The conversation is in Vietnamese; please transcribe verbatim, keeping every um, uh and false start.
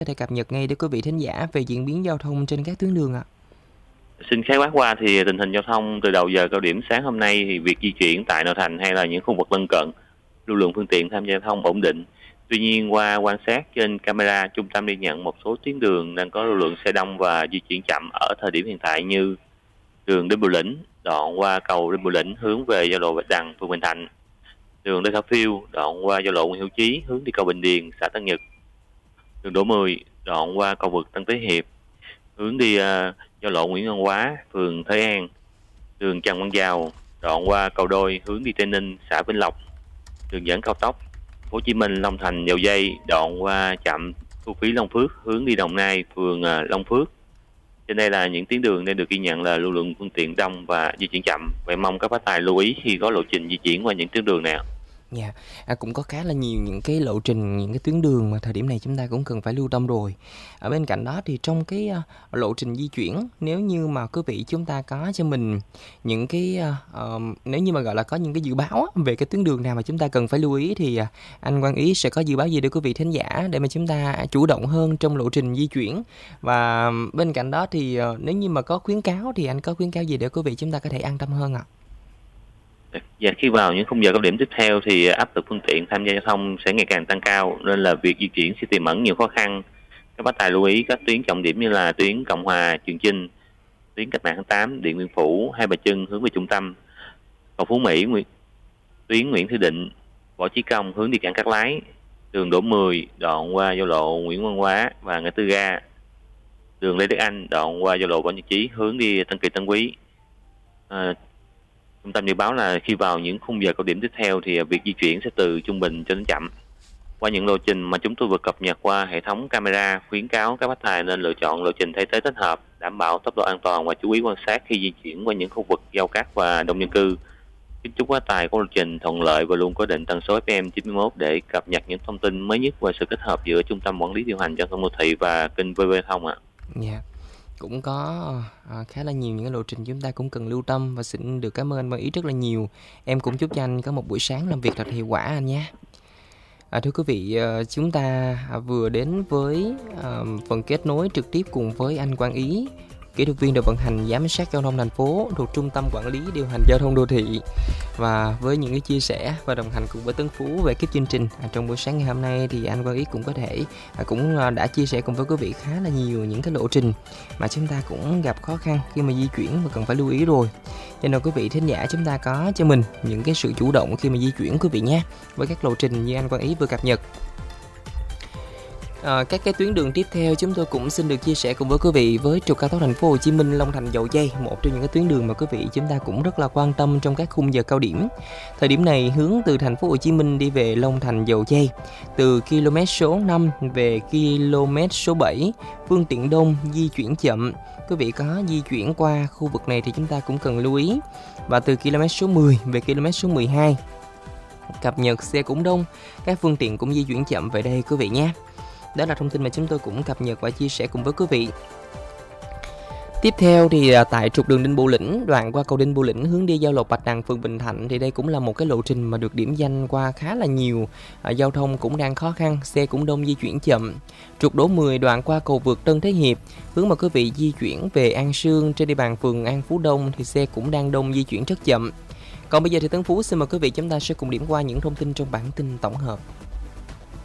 Có thể cập nhật ngay để quý vị thính giả về diễn biến giao thông trên các tuyến đường ạ. Xin khái quát qua thì tình hình giao thông từ đầu giờ cao điểm sáng hôm nay thì việc di chuyển tại nội thành hay là những khu vực lân cận, lưu lượng phương tiện tham gia giao thông ổn định. Tuy nhiên qua quan sát trên camera, trung tâm ghi nhận một số tuyến đường đang có lưu lượng xe đông và di chuyển chậm ở thời điểm hiện tại như đường Đinh Bộ Lĩnh, đoạn qua cầu Đinh Bộ Lĩnh hướng về giao lộ Bạch Đằng, phường Bình Thạnh, đường Lê Khả Phiêu, đoạn qua giao lộ Nguyễn Hữu Chí hướng đi cầu Bình Điền, xã Tân Nhật, đường Đỗ Mười, đoạn qua cầu vượt Tân Tế Hiệp hướng đi uh, giao lộ Nguyễn Văn Quá, phường Thới An, đường Trần Văn Dào, đoạn qua cầu Đôi hướng đi Tây Ninh, xã Vĩnh Lộc, đường dẫn cao tốc Hồ Chí Minh Long Thành Dầu Dây, đoạn qua trạm thu phí Long Phước hướng đi Đồng Nai, phường uh, Long Phước. Trên đây là những tuyến đường đang được ghi nhận là lưu lượng phương tiện đông và di chuyển chậm. Vậy mong các bác tài lưu ý khi có lộ trình di chuyển qua những tuyến đường nào. Dạ, yeah. à, cũng có khá là nhiều những cái lộ trình, những cái tuyến đường mà thời điểm này chúng ta cũng cần phải lưu tâm rồi. Ở bên cạnh đó thì trong cái uh, lộ trình di chuyển, nếu như mà quý vị chúng ta có cho mình những cái uh, uh, nếu như mà gọi là có những cái dự báo về cái tuyến đường nào mà chúng ta cần phải lưu ý thì uh, anh Quang Ý sẽ có dự báo gì để quý vị thính giả để mà chúng ta chủ động hơn trong lộ trình di chuyển. Và bên cạnh đó thì uh, nếu như mà có khuyến cáo thì anh có khuyến cáo gì để quý vị chúng ta có thể an tâm hơn ạ? À? Và khi vào những khung giờ cao điểm tiếp theo thì áp lực phương tiện tham gia giao thông sẽ ngày càng tăng cao, nên là việc di chuyển sẽ tiềm ẩn nhiều khó khăn. Các bác tài lưu ý các tuyến trọng điểm như là tuyến Cộng Hòa, Trường Chinh, tuyến Cách mạng tháng tám, Điện Biên Phủ, Hai Bà Trưng hướng về trung tâm, cầu Phú Mỹ, tuyến Nguyễn Thị Định, Võ Chí Công hướng đi cảng Cát Lái, đường Đỗ Mười đoạn qua giao lộ Nguyễn Văn Quá và ngã tư ga, đường Lê Đức Anh đoạn qua giao lộ Võ Nhật Chí hướng đi Tân Kỳ Tân Quý. À, Trung tâm dự báo là khi vào những khung giờ cao điểm tiếp theo thì việc di chuyển sẽ từ trung bình cho đến chậm. Qua những lộ trình mà chúng tôi vừa cập nhật qua hệ thống camera, khuyến cáo các bác tài nên lựa chọn lộ trình thay thế tích hợp, đảm bảo tốc độ an toàn và chú ý quan sát khi di chuyển qua những khu vực giao cát và đông dân cư. Kính chúc bác tài có lộ trình thuận lợi và luôn cố định tần số ép em chín mươi mốt để cập nhật những thông tin mới nhất về sự kết hợp giữa Trung tâm Quản lý điều hành giao thông đô thị và kênh vê vê Thông ạ. Dạ. Yeah. Cũng có à, khá là nhiều những cái lộ trình chúng ta cũng cần lưu tâm và xin được cảm ơn anh Quang Ý rất là nhiều. Em cũng chúc cho anh có một buổi sáng làm việc thật hiệu quả anh nhé. À, thưa quý vị, chúng ta vừa đến với à, phần kết nối trực tiếp cùng với anh Quang Ý, kỹ thuật viên đội vận hành giám sát giao thông thành phố thuộc Trung tâm Quản lý điều hành giao thông đô thị, và với những cái chia sẻ và đồng hành cùng với Tấn Phú về cái chương trình à, trong buổi sáng ngày hôm nay thì anh Quang Ý cũng có thể à, cũng đã chia sẻ cùng với quý vị khá là nhiều những cái lộ trình mà chúng ta cũng gặp khó khăn khi mà di chuyển và cần phải lưu ý rồi. Cho nên quý vị thính giả chúng ta có cho mình những cái sự chủ động khi mà di chuyển quý vị nhé, với các lộ trình như anh Quang Ý vừa cập nhật. À, các cái tuyến đường tiếp theo chúng tôi cũng xin được chia sẻ cùng với quý vị với trục cao tốc Thành phố Hồ Chí Minh Long Thành Dầu Dây, một trong những cái tuyến đường mà quý vị chúng ta cũng rất là quan tâm trong các khung giờ cao điểm. Thời điểm này hướng từ Thành phố Hồ Chí Minh đi về Long Thành Dầu Dây, từ km số năm về km số bảy, phương tiện đông di chuyển chậm. Quý vị có di chuyển qua khu vực này thì chúng ta cũng cần lưu ý. Và từ km số mười về km số mười hai, cập nhật xe cũng đông, các phương tiện cũng di chuyển chậm về đây quý vị nhé. Đó là thông tin mà chúng tôi cũng cập nhật và chia sẻ cùng với quý vị. Tiếp theo thì tại trục đường Đinh Bộ Lĩnh, đoạn qua cầu Đinh Bộ Lĩnh hướng đi giao lộ Bạch Đằng, phường Bình Thạnh thì đây cũng là một cái lộ trình mà được điểm danh qua khá là nhiều. À, giao thông cũng đang khó khăn, xe cũng đông di chuyển chậm. Trục Đỗ Mười đoạn qua cầu vượt Tân Thế Hiệp, hướng mà quý vị di chuyển về An Sương trên địa bàn phường An Phú Đông thì xe cũng đang đông di chuyển rất chậm. Còn bây giờ thì Tấn Phú xin mời quý vị chúng ta sẽ cùng điểm qua những thông tin trong bản tin tổng hợp.